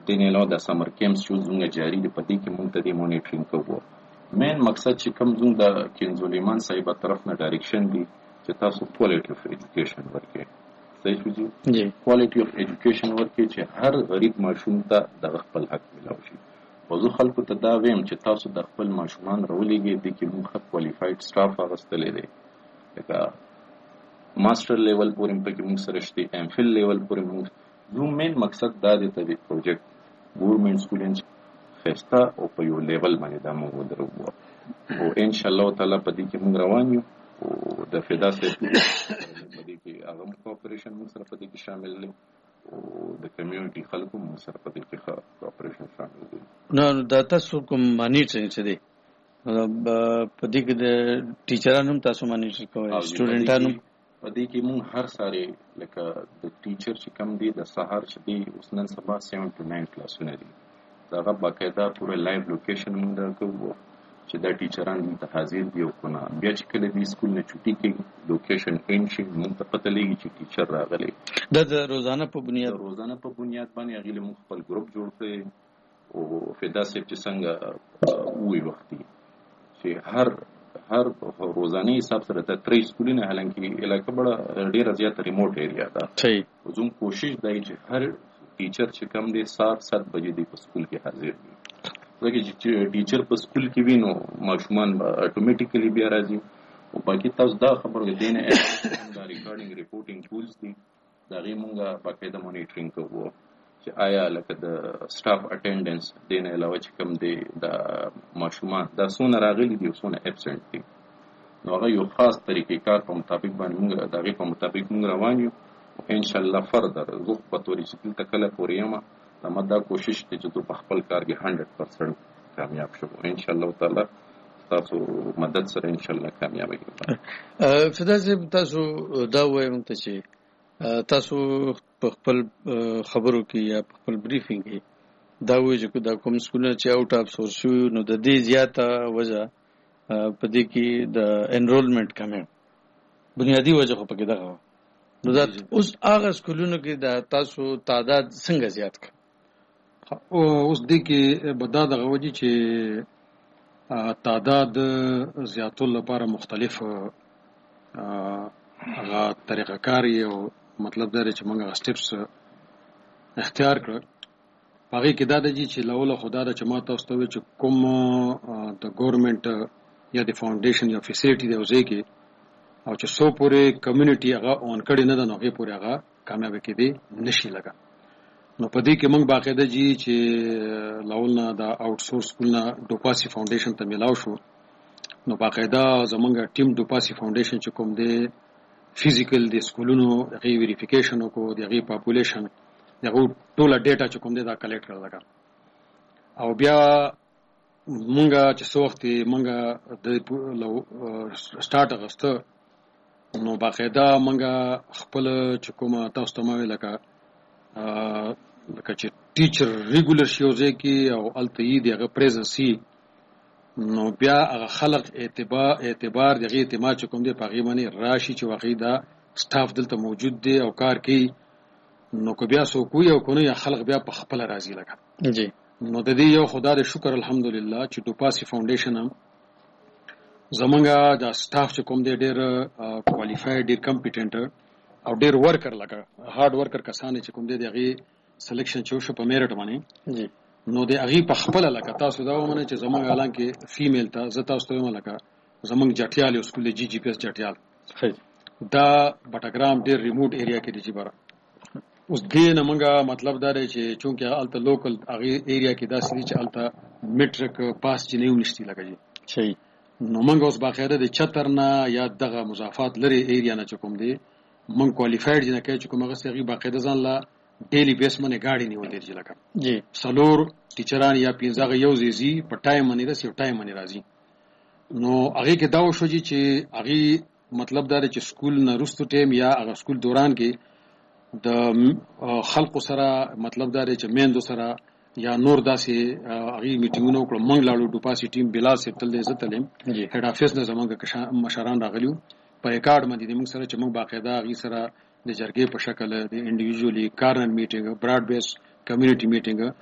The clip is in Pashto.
دې نه علاوه د سمر کیمپس چې زموږ جاري دي په دې کې موږ ته د مونیټرینګ کوو. مین مقصد چې کوم زموږ د کینزولیمان صاحب طرف نه ډایرکشن دی چې تاسو کوالټي اف ایجوکیشن ورکړئ. صحیح شو جی کوالټي اف ایجوکیشن ورکړئ چې هر غریب ماشوم ته د خپل حق ملو شي. او زه خلکو ته دا ویم چې تاسو د خپل ماشومان راولېږئ دې کې موږ ښه کوالفاید سټاف اغوستلی دی، لکه ماسټر لیول پورې پکې موږ سره شته، ایم فل لیول پورې موږ. زموږ مین مقصد دا دی ته د پروجیکټ ګورنمنټ سکولینز خسته او په یو لیول باندې دا موږ ودرو او ان شاء الله تعالی په دې کې موږ روان یو. او د فدا سره په دې کې هغه کوپریشن موږ سره په دې کې شامل دي او د کمیونټي خلکو موږ سره په دې کې کوپریشن شامل دي. نو دا تاسو کوم مانیټرینګ څه دی په دې کې د ټیچرانو هم تاسو مانیټر کوئ، سټوډنټانو په دې کې موږ هر ساري لکه د ټیچر چې کم دی د سهار چې دی اوس نن سبا 7 to 9 کلاسونه دي، داغه باقاعده پوره لایو لوکیشن موږ درکوو چې دا ټیچران دلته حاضر دي او کنه بیا چې کله دې سکول نه چوټي کوي لوکیشن ان شي موږ ته پته لګي چې ټیچر راغلی. دا د روزانه په بنیاد باندې هغه موږ خپل ګروپ جوړ کړی او فدا صاحب چې څنګه وی وخت چې هر روزانه حساب سره د 3 سکولونه حالانکه علاقه بڑا ډیره زیاته ریموټ ایریا ده. صحیح. زموږ کوشش دی چې هر ټیچر چې کم دی 7 بجې دی په سکول کې حاضر وي. ځکه چې ټیچر په سکول کې وي نو ماشومان اتوماتیکلی بیا راځي. او باقي تاسو دا خبره دی نه دا ریکارډینګ ریپورټینګ ټولز دي دا غي مونږه باقاعده مونیټرینګ کوو چې آیا لکه د سټاف اټینډنس دین علاوه چې کوم دی د ماشومان دا سونه راغلي دي او سونه ابسنټ دي نو هغه یو خاص طریقې کار په مطابق باندې موږ دغه په مطابق موږ روان یو ان شاء الله فردر زه په توري چې تکله پورې ما دا کوشش ته چې په خپل کار کې 100% کامیاب شو ان شاء الله تعالی تاسو مدد سره ان شاء الله کامیاب کیږئ. فدا صاحب تاسو دا وایم ته چې تاسو په خپل خبرو کې یا په خپل بریفینګ کې دا وایي چې دا کوم سکولونه چې اوټ اف سورس شو نو د دې زیاته وجه په دې کې د انرولمنت کمه بنیادی وجه خو پکې دغه نو دا اوس هغه سکولونو کې د تاسو تعداد څنګه زیات کړ اوس دې کې بدا دغه وجه چې تعداد زیاتول لپاره مختلف هغه طریقه کاری او مطلب دا چې موږ سټیپس اختیار کړ. هغه کې دا دی چې لوله خدا د جماعت تاسو ته چې کوم د ګورنمنت یا د فاونډیشن یا فیسیلیټي دی اوسې کې او چې سو پورې کمیونټي هغه اون کړي نه د نوې پورې هغه کامیاب کېدی نشي لګا. نو په دې کې موږ باقاعده چې لولنا د آوټ سورس سکولنا ډوپاسي فاونډیشن ته ملاو شو. نو باقاعده زمونږ ټیم ډوپاسي فاونډیشن چې کوم دی فزیکل د سکولونو غي ویریفیکیشن او د غي پاپولیشن دغه ټوله ډیټا چې کوم دی دا کلیکټ کړل لګا او بیا مونږه چې څو وخت مونږه د سٹارټ غسته نو باقاعده مونږه خپل چې کومه تاسو ته مې لکه چې ټیچر ریګولر شوزه کې او التهی دغه پریزنسي نو بیا هغه خلق اعتبار دغه اعتماد چې کوم دی په غیمنه راشي چې واقعي دا سټاف دلته موجود دی او کار کوي نو کو بیا سو کوی او کنه یا خلق بیا په خپل راضي لګا. جی نو د دې یو خدای شکر الحمدلله چې ډوپاسي فاونډیشن هم زمونږه د سټاف چې کوم دی ډېر کوالیفاید ډېر کمپیټنټ او ډېر ورکر لګا هارد ورکر کسان چې کوم دی دغه سلیکشن چې شو په میرټ باندې. جی نو د هغه په خپل لکه تاسو دا ومنه چې زمونږ اعلان کې فیمیل ته زه تاسو ته ملکه زمونږ جټیال یو سکول دی جی پی ایس جټیال دا بټاګرام ډېر ریموټ ایریا کې دی چې بره اوس دې نه مونږه مطلب دا دی چې چونکه الته لوکل هغه ایریا کې داسې دي چې الته میټرک پاس چې نه ونشتي لګي صحیح. نو مونږ اوس باقاعده د چترنا یا دغه مضافات لري ایریا نه چکم دي مونږ کوالیفاید جن کې چې کومه غسي باقاعده ځان لا ډیلی بیس باندې گاډي نیول دي لکه جی سلور ټیچران یا پینځه یو زیزي په ټایم باندې رسي ټایم باندې راځي. نو هغه کې دا وشو چې هغه مطلب دا دی چې سکول نه رستو ټیم یا هغه سکول دوران کې د خلکو سره مطلب دا دی چې میندو سره یا نور داسې هغه میټینګونه وکړو مونږ لاړو ډوپاسي ټیم بلا سپتل دې زتلم هډ افیس نه زمونږ مشران راغلیو په اکاډ باندې موږ سره چې موږ باقاعده هغه سره د جرګې په شکل د انډیویډوالي کارنر میټینګ براډ بیس کمیونټي میټینګ